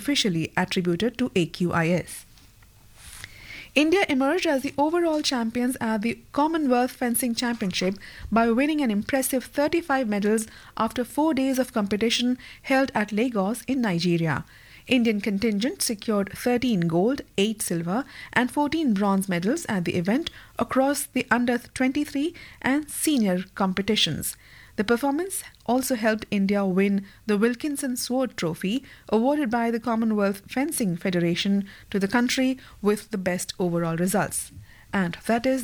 officially attributed to AQIS. India emerged as the overall champions at the Commonwealth Fencing Championship by winning an impressive 35 medals after 4 days of competition held at Lagos in Nigeria. Indian contingent secured 13 gold, 8 silver and 14 bronze medals at the event across the under-23 and senior competitions. The performance also helped India win the Wilkinson Sword Trophy, awarded by the Commonwealth Fencing Federation to the country with the best overall results. And that is